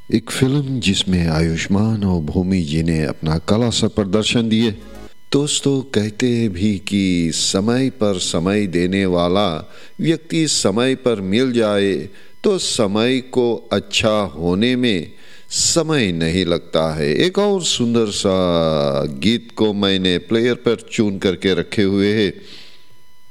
एक फिल्म जिसमें आयुष्मान और भूमि जी ने अपना कला सा प्रदर्शन दिए। दोस्तों कहते भी कि समय पर समय देने वाला व्यक्ति समय पर मिल जाए तो समय को अच्छा होने में समय नहीं लगता है। एक और सुंदर सा गीत को मैंने प्लेयर पर चुन करके रखे हुए है।